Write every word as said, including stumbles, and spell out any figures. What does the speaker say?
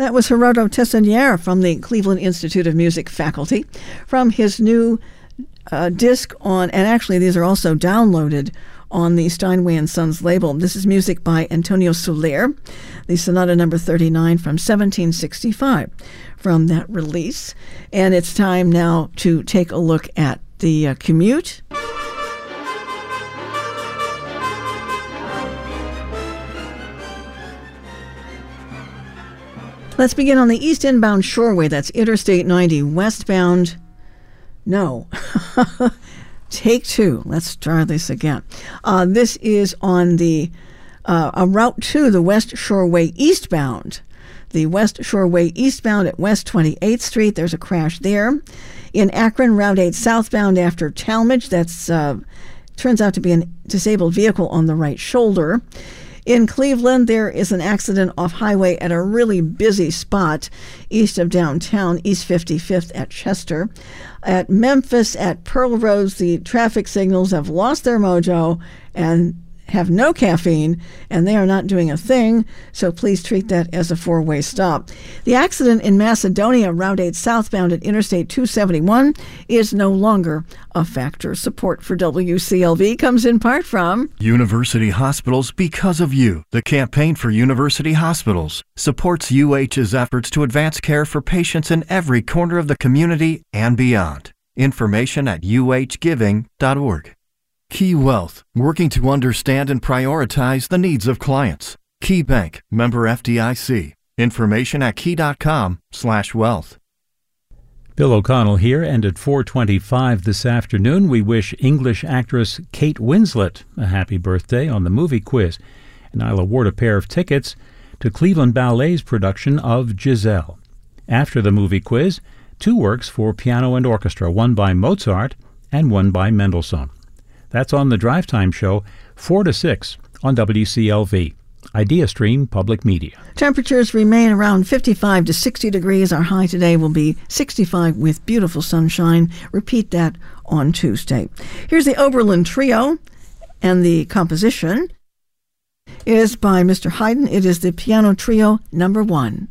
That was Gerardo Tessanier from the Cleveland Institute of Music faculty from his new uh, disc on, and actually these are also downloaded on the Steinway and Sons label. This is music by Antonio Soler, the Sonata number thirty-nine from seventeen sixty-five from that release. And it's time now to take a look at the uh, commute. Let's begin on the east inbound shoreway. That's Interstate ninety westbound. No. Take two. Let's try this again. Uh, this is on the uh, a Route two, the West Shoreway eastbound. The West Shoreway eastbound at West twenty-eighth Street. There's a crash there. In Akron, Route eight southbound after Talmadge. That's uh, turns out to be a disabled vehicle on the right shoulder. In Cleveland, there is an accident off highway at a really busy spot east of downtown, East fifty-fifth at Chester. At Memphis, at Pearl Roads, the traffic signals have lost their mojo and have no caffeine, and they are not doing a thing, so please treat that as a four-way stop. The accident in Macedonia, Route eight southbound at Interstate two seventy-one, is no longer a factor. Support for W C L V comes in part from University Hospitals Because of You. The campaign for University Hospitals supports U H's efforts to advance care for patients in every corner of the community and beyond. Information at u h giving dot org. Key Wealth, working to understand and prioritize the needs of clients. Key Bank, member F D I C. Information at key.com slash wealth. Bill O'Connell here, and at four twenty-five this afternoon, we wish English actress Kate Winslet a happy birthday on the movie quiz. And I'll award a pair of tickets to Cleveland Ballet's production of Giselle. After the movie quiz, two works for piano and orchestra, one by Mozart and one by Mendelssohn. That's on the Drive Time Show, four to six on W C L V. Idea Stream Public Media. Temperatures remain around fifty-five to sixty degrees. Our high today will be sixty-five with beautiful sunshine. Repeat that on Tuesday. Here's the Oberlin Trio, and the composition is by Mister Haydn. It is the Piano Trio number one.